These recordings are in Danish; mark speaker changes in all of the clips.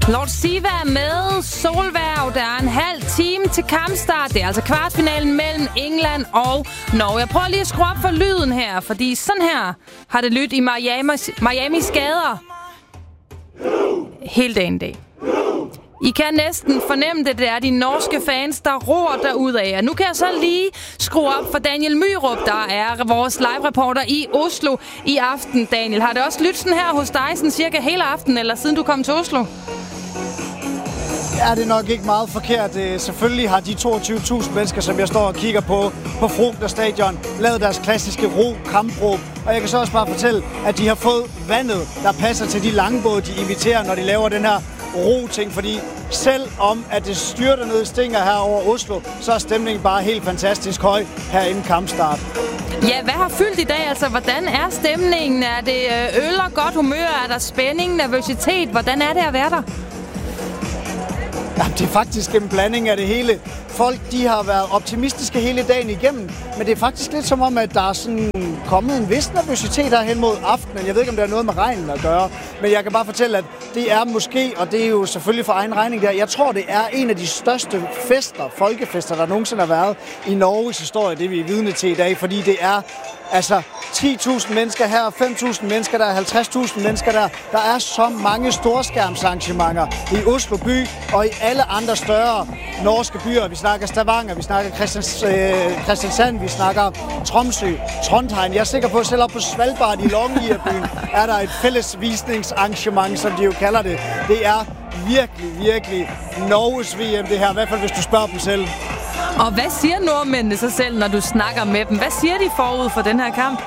Speaker 1: Lord Siva med Solværv. Der er en halv time til kampstart. Det er altså kvartfinalen mellem England og Norge. Jeg prøver lige at skrue op for lyden her, fordi sådan her har det lyttet i Miamis gader hele dagen i dag. I kan næsten fornemme det, er de norske fans, der roer derudad. Og nu kan jeg så lige skrue op for Daniel Myrup, der er vores live-reporter i Oslo i aften. Daniel, har det også lyttet sådan her hos dig, sådan cirka hele aften, eller siden du kom til Oslo?
Speaker 2: Ja, det er nok ikke meget forkert. Selvfølgelig har de 22.000 mennesker, som jeg står og kigger på Frogner Stadion, lavet deres klassiske kampråb. Og jeg kan så også bare fortælle, at de har fået vandet, der passer til de langbåde, de inviterer, når de laver den her ro-ting. Fordi selvom at det styrter ned i stinger her over Oslo, så er stemningen bare helt fantastisk høj her inden kampstart.
Speaker 1: Ja, hvad har fyldt i dag? Altså, hvordan er stemningen? Er det øl og godt humør? Er der spænding, nervøsitet? Hvordan er det at være der?
Speaker 2: Ja, det er faktisk en blanding af det hele. Folk, de har været optimistiske hele dagen igennem, men det er faktisk lidt som om, at der er sådan kommet en vis nervøsitet her hen mod aftenen. Jeg ved ikke, om det har noget med regnen at gøre, men jeg kan bare fortælle, at det er måske, og det er jo selvfølgelig for egen regning der, jeg tror, det er en af de største folkefester, der nogensinde har været i Norges historie, det vi er vidne til i dag, fordi det er altså 10.000 mennesker her, 5.000 mennesker der, 50.000 mennesker der. Der er så mange storskærmsarrangementer i Oslo by og i alle andre større norske byer. Vi snakker Stavanger, vi snakker Kristiansand, vi snakker Tromsø, Trondheim. Jeg er sikker på, at selv op på Svalbard i Longyearbyen er der et fælles visningsarrangement, som de jo kalder det. Det er virkelig Norges VM det her, i hvert fald hvis du spørger dem selv.
Speaker 1: Og hvad siger nordmændene så selv, når du snakker med dem? Hvad siger de forud for den her kamp?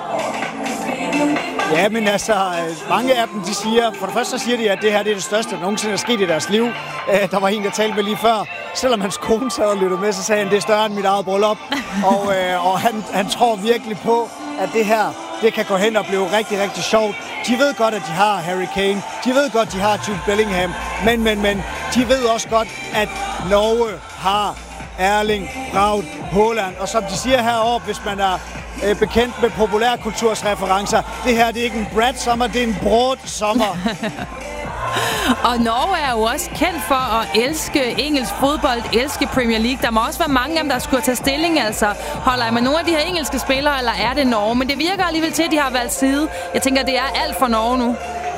Speaker 2: Ja, men altså, mange af dem, de siger, for det første så siger de, at det her det er det største, der nogensinde er sket i deres liv. Der var en, der talte med lige før. Selvom hans kone sad og lyttede med, så sagde han, det er større end mit eget bryllup. Og han tror virkelig på, at det her, det kan gå hen og blive rigtig sjovt. De ved godt, at de har Harry Kane. De ved godt, at de har Jude Bellingham. Men de ved også godt, at Norge har Erling Braut Haaland. Og som de siger heroppe, hvis man er bekendt med populærkultursreferencer, det her det er ikke en Brad-sommer, det er en Broad-sommer.
Speaker 1: Og Norge er jo også kendt for at elske engelsk fodbold, elske Premier League. Der må også være mange af dem, der skulle tage stilling. Altså, holder jeg med nogle af de her engelske spillere, eller er det Norge? Men det virker alligevel til, at de har valgt side. Jeg tænker, det er alt for Norge nu.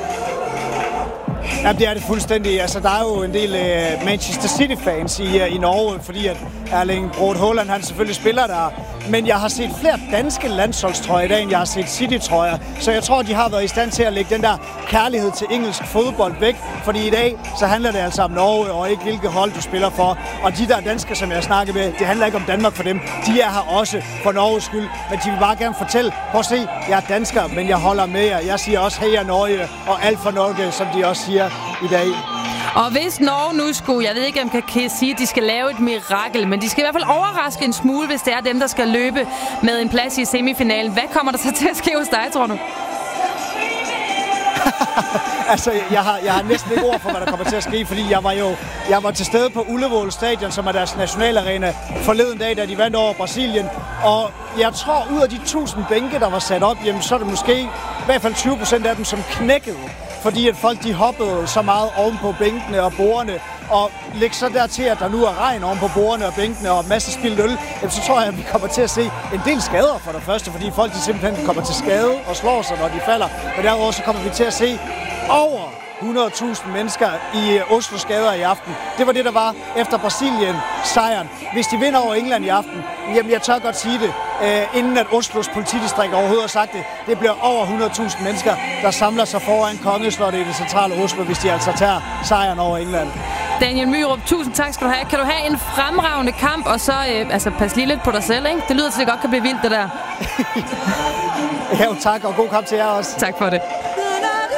Speaker 2: Ja, det er det fuldstændig. Altså, der er jo en del Manchester City-fans i Norge, fordi at Erling Braut Haaland, han selvfølgelig spiller der. Men jeg har set flere danske landsholdstrøjer i dag, end jeg har set City-trøjer. Så jeg tror, de har været i stand til at lægge den der kærlighed til engelsk fodbold væk. Fordi i dag, så handler det altså om Norge, og ikke hvilket hold du spiller for. Og de der danskere, som jeg snakker med, det handler ikke om Danmark for dem. De er her også for Norges skyld. Men de vil bare gerne fortælle, prøv at se, jeg er dansker, men jeg holder med jer. Jeg siger også, heja Norge, og alt for Norge, som de også siger i dag.
Speaker 1: Og hvis Norge nu skulle, jeg ved ikke, om jeg kan sige, at de skal lave et mirakel, men de skal i hvert fald overraske en smule, hvis det er dem, der skal løbe med en plads i semifinalen. Hvad kommer der så til at ske hos dig, tror du?
Speaker 2: Altså, jeg har næsten ikke ord for, hvad der kommer til at ske, fordi jeg var til stede på Ullevål Stadion, som er deres nationalarena, forleden dag, da de vandt over Brasilien. Og jeg tror, ud af de 1000 bænke, der var sat op, jamen, så er det måske i hvert fald 20% af dem, som knækkede. Fordi at folk de hoppede så meget oven på bænkene og bordene, og lægge så dertil, at der nu er regn oven på bordene og bænkene og masser spildt øl, så tror jeg, at vi kommer til at se en del skader for det første, fordi folk de simpelthen kommer til skade og slår sig, når de falder. Og derudover så kommer vi til at se over 100.000 mennesker i Oslos gader i aften. Det var det, der var efter Brasilien-sejren. Hvis de vinder over England i aften, jamen jeg tør godt sige det, inden at Oslos politidistrikt overhovedet har sagt det, det bliver over 100.000 mennesker, der samler sig foran Kongeslottet i det centrale Oslo, hvis de altså tager sejren over England.
Speaker 1: Daniel Myrup, tusind tak skal du have. Kan du have en fremragende kamp, og så pas lige lidt på dig selv, ikke? Det lyder til, at det godt kan blive vildt, det der.
Speaker 2: Ja, tak, og god kamp til jer også.
Speaker 1: Tak for det.